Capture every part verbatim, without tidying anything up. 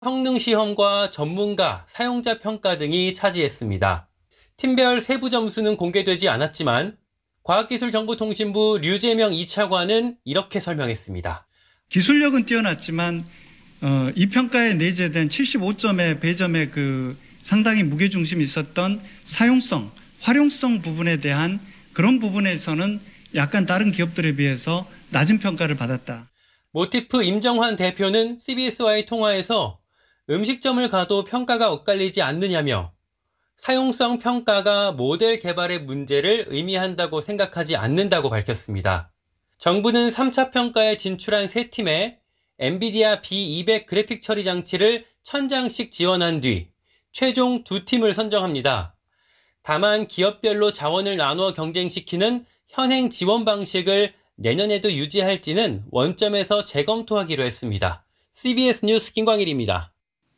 성능 시험과 전문가, 사용자 평가 등이 차지했습니다. 팀별 세부 점수는 공개되지 않았지만 과학기술정보통신부 류재명 이 차관은 이렇게 설명했습니다. 기술력은 뛰어났지만 어, 이 평가에 내재된 칠십오 점의 배점의 그 상당히 무게중심이 있었던 사용성, 활용성 부분에 대한 그런 부분에서는 약간 다른 기업들에 비해서 낮은 평가를 받았다. 모티프 임정환 대표는 씨비에스와의 통화에서 음식점을 가도 평가가 엇갈리지 않느냐며 사용성 평가가 모델 개발의 문제를 의미한다고 생각하지 않는다고 밝혔습니다. 정부는 삼 차 평가에 진출한 세 팀에 엔비디아 비 이백 그래픽 처리 장치를 천 장씩 지원한 뒤 최종 두 팀을 선정합니다. 다만 기업별로 자원을 나누어 경쟁시키는 현행 지원 방식을 내년에도 유지할지는 원점에서 재검토하기로 했습니다. 씨비에스 뉴스 김광일입니다.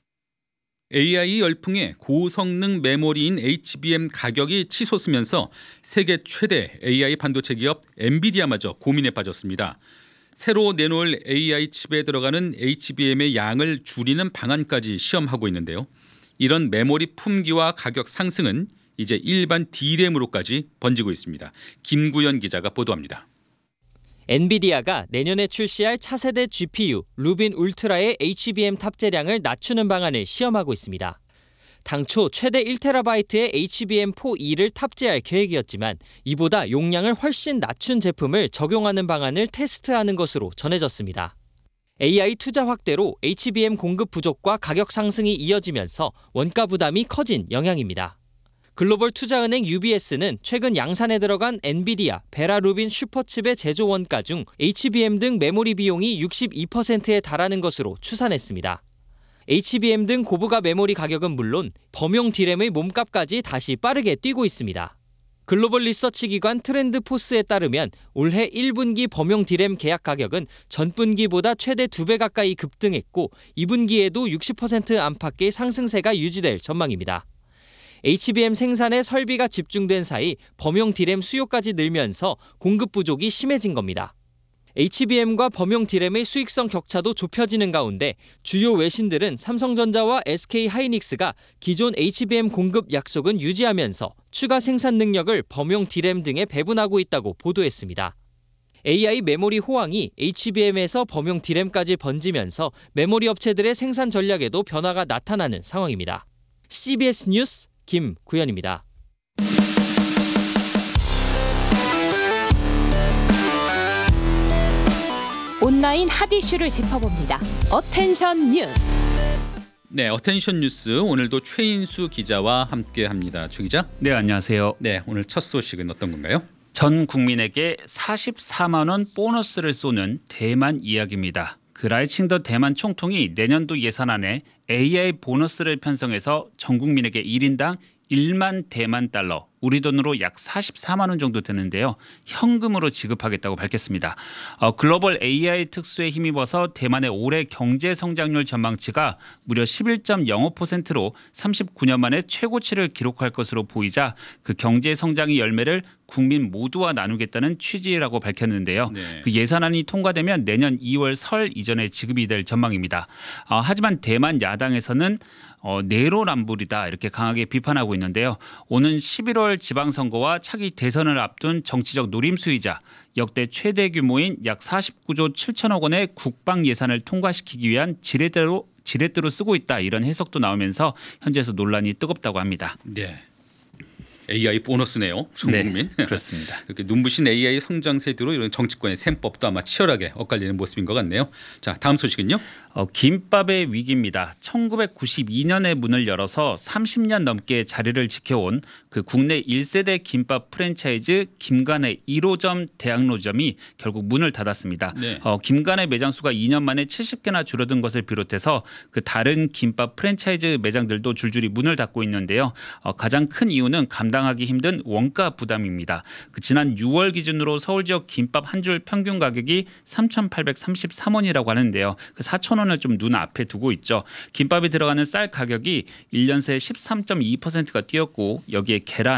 에이아이 열풍에 고성능 메모리인 에이치비엠 가격이 치솟으면서 세계 최대 에이아이 반도체 기업 엔비디아마저 고민에 빠졌습니다. 새로 내놓을 에이아이 칩에 들어가는 에이치비엠의 양을 줄이는 방안까지 시험하고 있는데요. 이런 메모리 품귀와 가격 상승은 이제 일반 디램으로까지 번지고 있습니다. 김구현 기자가 보도합니다. 엔비디아가 내년에 출시할 차세대 지피유 루빈 울트라의 에이치비엠 탑재량을 낮추는 방안을 시험하고 있습니다. 당초 최대 일 테라바이트의 에이치비엠 포 이를 탑재할 계획이었지만 이보다 용량을 훨씬 낮춘 제품을 적용하는 방안을 테스트하는 것으로 전해졌습니다. 에이아이 투자 확대로 에이치비엠 공급 부족과 가격 상승이 이어지면서 원가 부담이 커진 영향입니다. 글로벌 투자은행 유비에스는 최근 양산에 들어간 엔비디아 베라루빈 슈퍼칩의 제조 원가 중 에이치비엠 등 메모리 비용이 육십이 퍼센트에 달하는 것으로 추산했습니다. 에이치비엠 등 고부가 메모리 가격은 물론 범용 디램의 몸값까지 다시 빠르게 뛰고 있습니다. 글로벌 리서치 기관 트렌드포스에 따르면 올해 일 분기 범용 디램 계약 가격은 전분기보다 최대 두 배 가까이 급등했고 이 분기에도 육십 퍼센트 안팎의 상승세가 유지될 전망입니다. 에이치비엠 생산에 설비가 집중된 사이 범용 디램 수요까지 늘면서 공급 부족이 심해진 겁니다. 에이치비엠과 범용 디램의 수익성 격차도 좁혀지는 가운데 주요 외신들은 삼성전자와 에스케이하이닉스가 기존 에이치비엠 공급 약속은 유지하면서 추가 생산 능력을 범용 디램 등에 배분하고 있다고 보도했습니다. 에이아이 메모리 호황이 에이치비엠에서 범용 디램까지 번지면서 메모리 업체들의 생산 전략에도 변화가 나타나는 상황입니다. 씨비에스 뉴스 김구현입니다. 온라인 핫 이슈를 짚어봅니다. 어텐션 뉴스. 네, 어텐션 뉴스 오늘도 최인수 기자와 함께합니다. 최 기자. 네, 안녕하세요. 네, 오늘 첫 소식은 어떤 건가요? 전 국민에게 사십사만 원 보너스를 쏘는 대만 이야기입니다. 그라이칭더 대만 총통이 내년도 예산안에 에이아이 보너스를 편성해서 전 국민에게 일 인당 일만 대만 달러, 우리 돈으로 약 사십사만 원 정도 되는데요. 현금으로 지급하겠다고 밝혔습니다. 어, 글로벌 에이아이 특수에 힘입어서 대만의 올해 경제 성장률 전망치가 무려 십일 점 영오 퍼센트로 삼십구 년 만에 최고치를 기록할 것으로 보이자 그 경제 성장의 열매를 국민 모두와 나누겠다는 취지라고 밝혔는데요. 네. 그 예산안이 통과되면 내년 이월 설 이전에 지급이 될 전망입니다. 어, 하지만 대만 야당에서는 어, 내로남불이다 이렇게 강하게 비판하고 있는데요. 오는 십일월 지방선거와 차기 대선을 앞둔 정치적 노림수이자 역대 최대 규모인 약 사십구조 칠천억 원의 국방 예산을 통과시키기 위한 지렛대로 지렛대로 쓰고 있다 이런 해석도 나오면서 현재에서 논란이 뜨겁다고 합니다. 네. 에이아이 보너스네요. 전 국민. 네, 그렇습니다. 이렇게 눈부신 에이아이 성장 세대로 이런 정치권의 셈법도 아마 치열하게 엇갈리는 모습인 것 같네요. 자, 다음 소식은요. 어, 김밥의 위기입니다. 천구백구십이 년에 문을 열어서 삼십 년 넘게 자리를 지켜온 그 국내 일 세대 김밥 프랜차이즈 김간의 일 호점 대학로점이 결국 문을 닫았습니다. 네. 어, 김간의 매장 수가 이 년 만에 칠십 개나 줄어든 것을 비롯해서 그 다른 김밥 프랜차이즈 매장들도 줄줄이 문을 닫고 있는데요. 어, 가장 큰 이유는 감당하기 힘든 원가 부담입니다. 그 지난 유월 기준으로 서울 지역 김밥 한 줄 평균 가격이 삼천팔백삼십삼 원이라고 하는데요. 그 사천 원을 좀 눈앞에 두고 있죠. 김밥에 들어가는 쌀 가격이 일 년 새 십삼 점 이 퍼센트가 뛰었고 여기에 계란,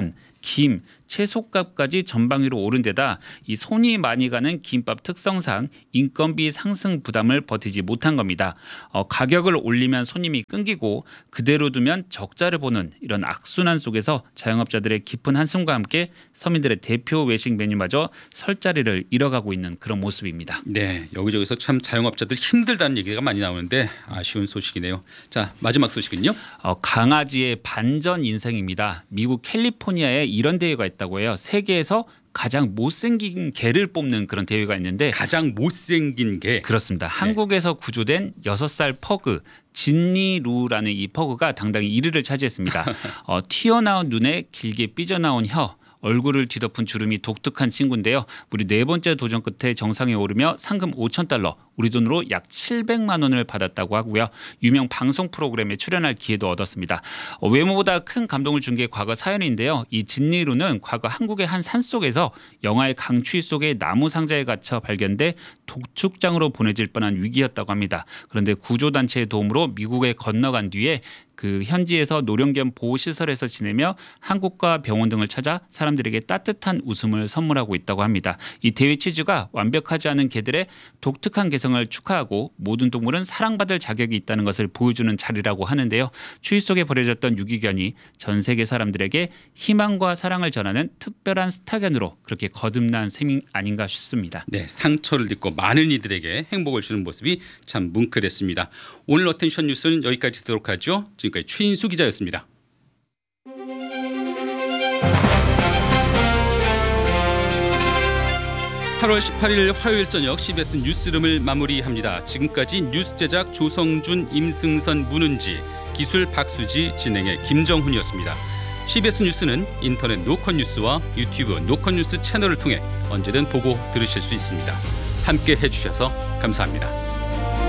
김, 채소값까지 전방위로 오른 데다 이 손이 많이 가는 김밥 특성상 인건비 상승 부담을 버티지 못한 겁니다. 어, 가격을 올리면 손님이 끊기고 그대로 두면 적자를 보는 이런 악순환 속에서 자영업자들의 깊은 한숨과 함께 서민들의 대표 외식 메뉴마저 설 자리를 잃어가고 있는 그런 모습입니다. 네, 여기저기서 참 자영업자들 힘들다는 얘기가 많이 나오는데 아쉬운 소식이네요. 자, 마지막 소식은요? 어, 강아지의 반전 인생입니다. 미국 캘리포니아에 이런 대회가 있다고 해요. 세계에서 가장 못생긴 개를 뽑는 그런 대회가 있는데 가장 못생긴 개. 그렇습니다. 한국에서 구조된 여섯 살 퍼그 진니루라는 이 퍼그가 당당히 일 위를 차지했습니다. 어, 튀어나온 눈에 길게 삐져나온 혀, 얼굴을 뒤덮은 주름이 독특한 친구인데요. 무려 네 번째 도전 끝에 정상에 오르며 상금 오천 달러, 우리 돈으로 약 칠백만 원을 받았다고 하고요. 유명 방송 프로그램에 출연할 기회도 얻었습니다. 어, 외모보다 큰 감동을 준 게 과거 사연인데요. 이 진니루는 과거 한국의 한 산속에서 영하의 강추위 속에 나무 상자에 갇혀 발견돼 독축장으로 보내질 뻔한 위기였다고 합니다. 그런데 구조단체의 도움으로 미국에 건너간 뒤에 그 현지에서 노령견 보호시설에서 지내며 한국과 병원 등을 찾아 사람들에게 따뜻한 웃음을 선물하고 있다고 합니다. 이 대회 취지가 완벽하지 않은 개들의 독특한 개성을 축하하고 모든 동물은 사랑받을 자격이 있다는 것을 보여주는 자리라고 하는데요. 추위 속에 버려졌던 유기견이 전 세계 사람들에게 희망과 사랑을 전하는 특별한 스타견으로 그렇게 거듭난 셈이 아닌가 싶습니다. 네, 상처를 입고 많은 이들에게 행복을 주는 모습이 참 뭉클했습니다. 오늘 어텐션 뉴스는 여기까지 듣도록 하죠. 지금까지 최인수 기자였습니다. 팔월 십팔일 화요일 저녁 씨비에스 뉴스룸을 마무리합니다. 지금까지 뉴스 제작 조성준, 임승선, 문은지, 기술 박수지, 진행의 김정훈이었습니다. 씨비에스 뉴스는 인터넷 노컷 뉴스와 유튜브 노컷 뉴스 채널을 통해 언제든 보고 들으실 수 있습니다. 함께 해주셔서 감사합니다.